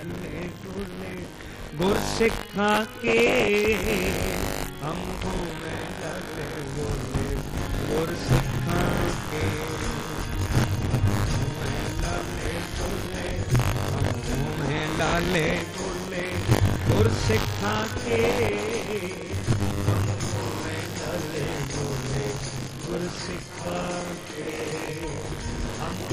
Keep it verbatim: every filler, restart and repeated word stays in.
लाले डोले गुर सिखा के हमको में लाले डोले गुर सिखा के लाले डोले हमको में लाले डोले गुर सिखा के हमको में लाले डोले गुर सिखा के हम